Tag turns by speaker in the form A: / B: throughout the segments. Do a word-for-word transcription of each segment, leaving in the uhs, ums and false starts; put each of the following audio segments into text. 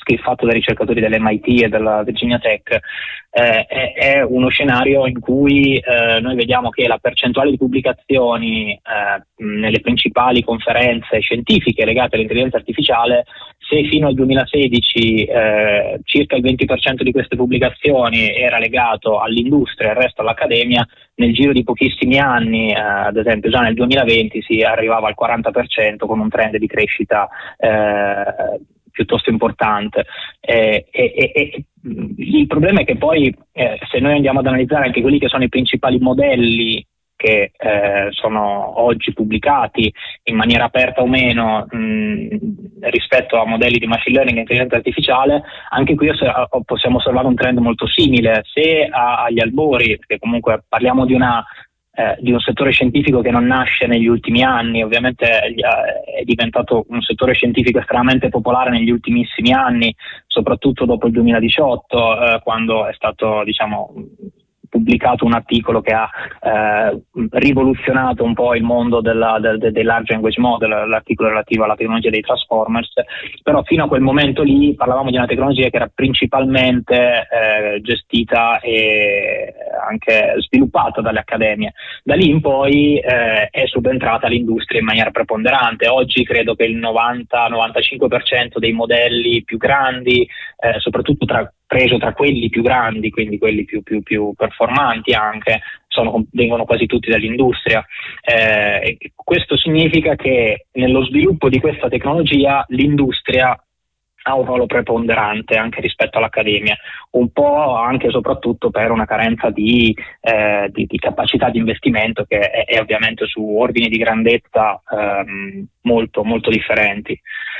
A: fatto dai ricercatori dell'M I T e della Virginia Tech, eh, è, è uno scenario in cui eh, noi vediamo che la percentuale di pubblicazioni eh, nelle principali conferenze scientifiche legate all'intelligenza artificiale, se fino al duemilasedici eh, circa il venti per cento di queste pubblicazioni era legato all'industria e il resto all'accademia, nel giro di pochissimi anni, eh, ad esempio già nel duemilaventi, si arrivava al quaranta per cento con un trend di crescita eh, piuttosto importante. Eh, e, e, e il problema è che poi eh, se noi andiamo ad analizzare anche quelli che sono i principali modelli che eh, sono oggi pubblicati in maniera aperta o meno mh, rispetto a modelli di machine learning e intelligenza artificiale, anche qui possiamo osservare un trend molto simile. Se a, agli albori, perché comunque parliamo di una eh, di un settore scientifico che non nasce negli ultimi anni, ovviamente è diventato un settore scientifico estremamente popolare negli ultimissimi anni, soprattutto dopo il duemiladiciotto, eh, quando è stato, diciamo, pubblicato un articolo che ha eh, rivoluzionato un po' il mondo della, del, del large language model, l'articolo relativo alla tecnologia dei transformers, però fino a quel momento lì parlavamo di una tecnologia che era principalmente eh, gestita e anche sviluppata dalle accademie. Da lì in poi eh, è subentrata l'industria in maniera preponderante. Oggi credo che il novanta novantacinque per cento dei modelli più grandi, eh, soprattutto tra preso tra quelli più grandi, quindi quelli più, più, più performanti anche, sono, vengono quasi tutti dall'industria. Eh, questo significa che nello sviluppo di questa tecnologia l'industria ha un ruolo preponderante anche rispetto all'accademia, un po' anche e soprattutto per una carenza di, eh, di, di capacità di investimento che è, è ovviamente su ordini di grandezza ehm, molto, molto differenti.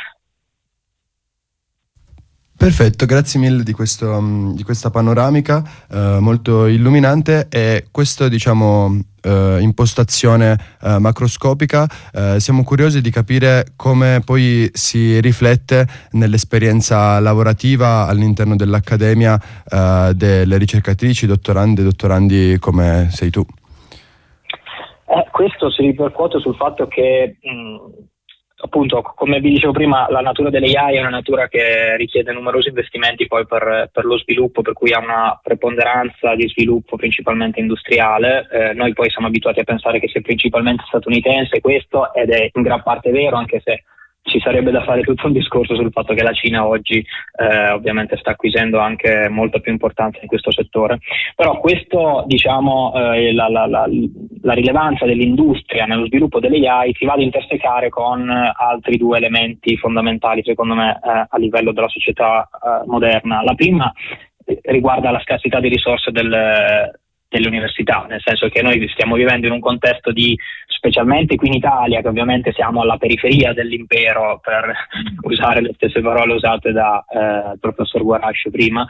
B: Perfetto, grazie mille di, questo, di questa panoramica eh, molto illuminante, e questa, diciamo, eh, impostazione eh, macroscopica eh, siamo curiosi di capire come poi si riflette nell'esperienza lavorativa all'interno dell'accademia eh, delle ricercatrici, dottorande e dottorandi come sei tu.
A: Eh, questo si ripercuote sul fatto che mh, appunto, come vi dicevo prima, la natura dell'A I è una natura che richiede numerosi investimenti poi per, per lo sviluppo, per cui ha una preponderanza di sviluppo principalmente industriale. Eh, noi poi siamo abituati a pensare che sia principalmente statunitense questo, ed è in gran parte vero, anche se ci sarebbe da fare tutto un discorso sul fatto che la Cina oggi eh, ovviamente sta acquisendo anche molta più importanza in questo settore. Però questo, diciamo, eh, la, la, la, la rilevanza dell'industria nello sviluppo delle A I si va ad intersecare con altri due elementi fondamentali, secondo me, eh, a livello della società eh, moderna. La prima riguarda la scarsità di risorse del delle università, nel senso che noi stiamo vivendo in un contesto di, specialmente qui in Italia, che ovviamente siamo alla periferia dell'impero, per usare le stesse parole usate da eh, professor Guarash prima,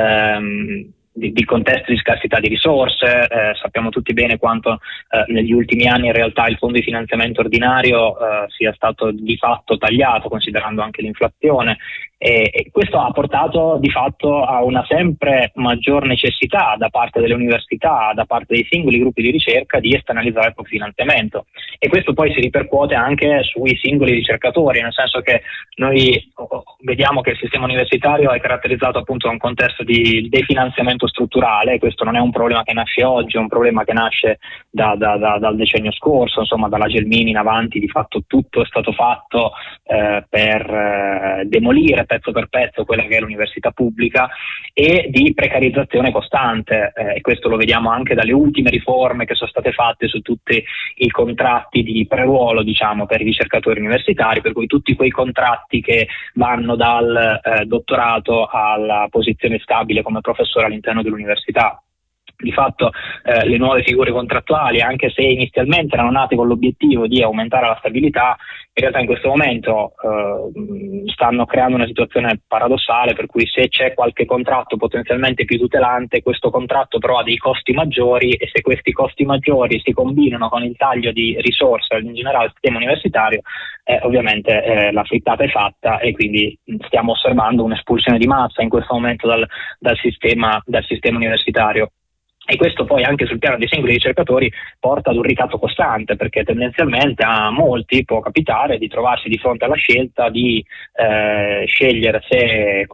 A: ehm, di, di contesto di scarsità di risorse. Eh, sappiamo tutti bene quanto eh, negli ultimi anni in realtà il fondo di finanziamento ordinario eh, sia stato di fatto tagliato, considerando anche l'inflazione, e, e questo ha portato di fatto a una sempre maggior necessità da parte delle università, da parte dei singoli gruppi di ricerca, di esternalizzare il proprio finanziamento, e questo poi si ripercuote anche sui singoli ricercatori, nel senso che noi vediamo che il sistema universitario è caratterizzato appunto da un contesto di definanziamento strutturale. Questo non è un problema che nasce oggi, è un problema che nasce da, da, da, dal decennio scorso, insomma dalla Gelmini in avanti di fatto tutto è stato fatto eh, per eh, demolire pezzo per pezzo quella che è l'università pubblica, e di precarizzazione costante, eh, e questo lo vediamo anche dalle ultime riforme che sono state fatte su tutti i contratti di preruolo, diciamo, per i ricercatori universitari, per cui tutti quei contratti che vanno dal eh, dottorato alla posizione stabile come professore all'interno dell'università. Di fatto eh, le nuove figure contrattuali, anche se inizialmente erano nate con l'obiettivo di aumentare la stabilità, in realtà in questo momento eh, stanno creando una situazione paradossale, per cui se c'è qualche contratto potenzialmente più tutelante, questo contratto però ha dei costi maggiori, e se questi costi maggiori si combinano con il taglio di risorse in generale al sistema universitario, eh, ovviamente eh, la frittata è fatta, e quindi stiamo osservando un'espulsione di massa in questo momento dal, dal sistema, dal sistema universitario. E questo poi anche sul piano dei singoli ricercatori porta ad un ricatto costante, perché tendenzialmente a molti può capitare di trovarsi di fronte alla scelta di eh, scegliere se